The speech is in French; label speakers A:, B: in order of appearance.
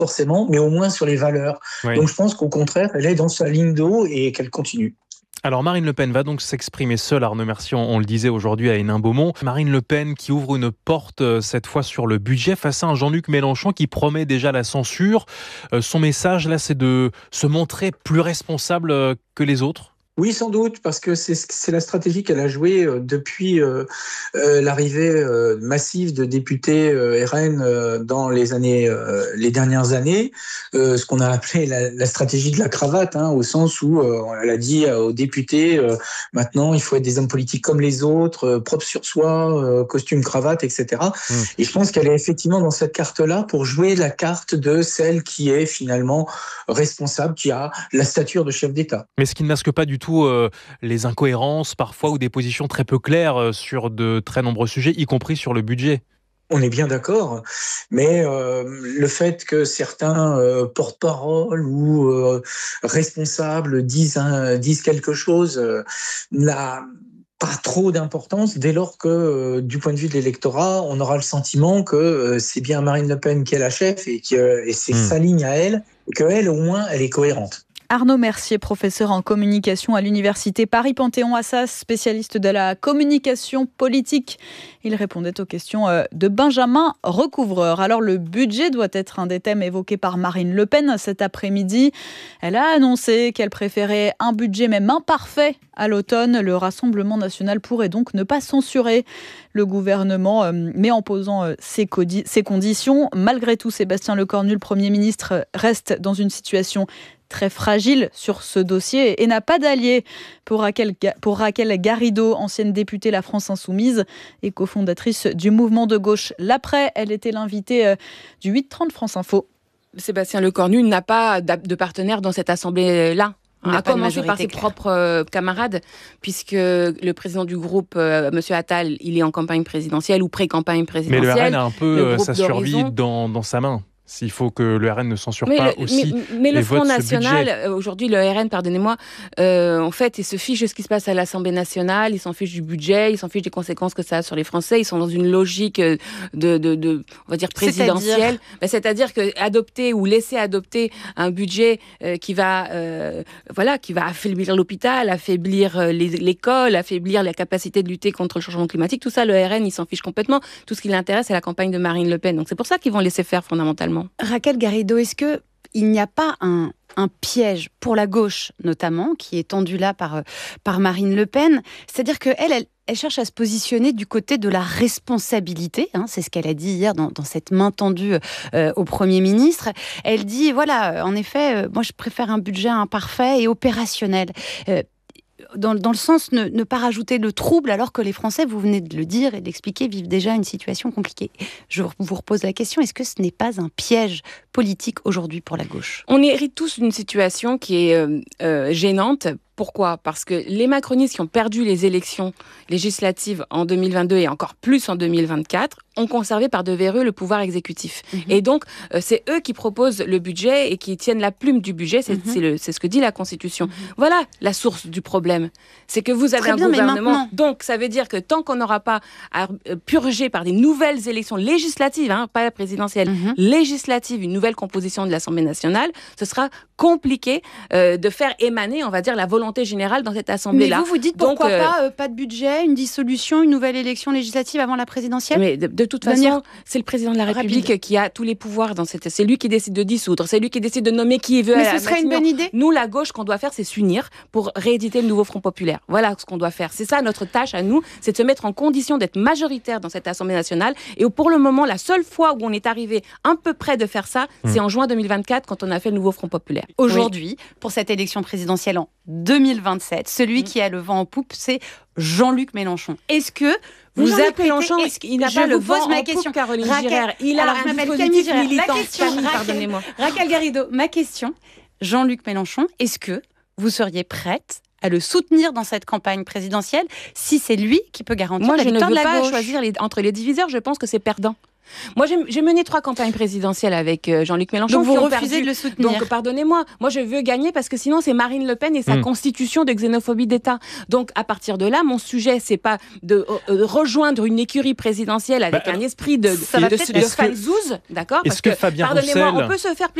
A: forcément, mais au moins sur les valeurs.
B: Oui.
A: Donc je pense qu'au contraire, elle est dans sa ligne de haut et qu'elle continue.
B: Alors Marine Le Pen va donc s'exprimer seule, Arnaud Mercier, on le disait aujourd'hui à Hénin-Beaumont. Marine Le Pen qui ouvre une porte cette fois sur le budget face à un Jean-Luc Mélenchon qui promet déjà la censure. Son message là, c'est de se montrer plus responsable que les autres.
A: Oui, sans doute, parce que c'est la stratégie qu'elle a jouée depuis l'arrivée massive de députés RN dans les dernières années, ce qu'on a appelé la stratégie de la cravate, au sens où elle a dit aux députés maintenant il faut être des hommes politiques comme les autres, propres sur soi, costume cravate, etc. Et je pense qu'elle est effectivement dans cette carte-là pour jouer la carte de celle qui est finalement responsable, qui a la stature de chef d'État.
B: Mais ce qui ne masque pas du tout les incohérences parfois ou des positions très peu claires sur de très nombreux sujets, y compris sur le budget.
A: On est bien d'accord, mais le fait que certains porte-parole ou responsables disent quelque chose n'a pas trop d'importance dès lors que, du point de vue de l'électorat, on aura le sentiment que c'est bien Marine Le Pen qui est la chef et c'est sa ligne à elle, et qu'elle, au moins, elle est cohérente.
C: Arnaud Mercier, professeur en communication à l'université Paris-Panthéon-Assas, spécialiste de la communication politique. Il répondait aux questions de Benjamin Recouvreur. Alors le budget doit être un des thèmes évoqués par Marine Le Pen cet après-midi. Elle a annoncé qu'elle préférait un budget même imparfait à l'automne. Le Rassemblement national pourrait donc ne pas censurer le gouvernement, mais en posant ses conditions. Malgré tout, Sébastien Lecornu, le Premier ministre, reste dans une situation très fragile sur ce dossier et n'a pas d'allié pour Raquel Garrido, ancienne députée La France Insoumise et cofondatrice du mouvement de gauche L'Après. Elle était l'invitée du 8h30 France Info.
D: Sébastien Lecornu n'a pas de partenaire dans cette assemblée-là. À commencer par ses propres camarades, puisque le président du groupe, M. Attal, il est en campagne présidentielle ou pré-campagne présidentielle.
B: Mais le RN a un peu sa survie dans sa main. S'il faut que le RN ne censure pas aussi
D: mais
B: les
D: le Front
B: votes
D: National, aujourd'hui le RN, pardonnez-moi, en fait, il se fiche de ce qui se passe à l'Assemblée nationale, il s'en fiche du budget, il s'en fiche des conséquences que ça a sur les Français. Ils sont dans une logique de on va dire présidentielle. C'est-à-dire que adopter ou laisser adopter un budget qui va affaiblir l'hôpital, affaiblir l'école, affaiblir la capacité de lutter contre le changement climatique, tout ça, le RN, il s'en fiche complètement. Tout ce qui l'intéresse, c'est la campagne de Marine Le Pen. Donc c'est pour ça qu'ils vont laisser faire fondamentalement.
E: Raquel Garrido, est-ce qu'il n'y a pas un piège pour la gauche, notamment, qui est tendu là par Marine Le Pen? C'est-à-dire qu'elle cherche à se positionner du côté de la responsabilité. C'est ce qu'elle a dit hier dans cette main tendue au Premier ministre. Elle dit, voilà, en effet, moi je préfère un budget imparfait et opérationnel. Dans le sens ne pas rajouter le trouble alors que les Français, vous venez de le dire et de l'expliquer, vivent déjà une situation compliquée. Je vous repose la question, est-ce que ce n'est pas un piège politique aujourd'hui pour la gauche?
D: On hérite tous d'une situation qui est gênante. Pourquoi ? Parce que les macronistes qui ont perdu les élections législatives en 2022 et encore plus en 2024 ont conservé par de verrou le pouvoir exécutif. Et donc, c'est eux qui proposent le budget et qui tiennent la plume du budget. C'est ce que dit la Constitution. Voilà la source du problème. C'est que vous avez un gouvernement. Donc, ça veut dire que tant qu'on n'aura pas à purger par des nouvelles élections législatives, pas la présidentielle, législative, une nouvelle composition de l'Assemblée nationale, ce sera compliqué de faire émaner, on va dire, la volonté générale dans cette Assemblée-là.
E: Mais vous dites pourquoi pas de budget, une dissolution, une nouvelle élection législative avant la présidentielle?
D: Mais de toute façon, c'est le président de la République qui a tous les pouvoirs dans cette... C'est lui qui décide de dissoudre, c'est lui qui décide de nommer qui il veut.
E: Mais ce serait une bonne idée.
D: Nous, la gauche, ce qu'on doit faire, c'est s'unir pour rééditer le nouveau Front populaire. Voilà ce qu'on doit faire. C'est ça notre tâche à nous, c'est de se mettre en condition d'être majoritaire dans cette Assemblée nationale. Et pour le moment, la seule fois où on est arrivé un peu près de faire ça, c'est en juin 2024 quand on a fait le nouveau Front populaire.
E: Aujourd'hui, pour cette élection présidentielle en 2027, celui qui a le vent en poupe, c'est Jean-Luc Mélenchon. Est-ce que vous appelez
D: Mélenchon, il n'a pas le vent en poupe, Caroline Girard. Il a un dispositif militant. Pardonnez-moi.
E: Raquel Garrido, ma question, Jean-Luc Mélenchon, est-ce que vous seriez prête à le soutenir dans cette campagne présidentielle si c'est lui qui peut garantir la victoire de la gauche?
D: Moi, je ne veux pas choisir entre les diviseurs. Je pense que c'est perdant. Moi, j'ai mené 3 campagnes présidentielles avec Jean-Luc Mélenchon.
E: Donc vous refusez de le soutenir.
D: Donc pardonnez-moi, moi je veux gagner parce que sinon c'est Marine Le Pen et sa constitution de xénophobie d'État. Donc à partir de là, mon sujet c'est pas de rejoindre une écurie présidentielle avec un esprit de fanzouze, d'accord ?
B: Est-ce que Fabien
D: pardonnez-moi,
B: Roussel...
D: on peut se faire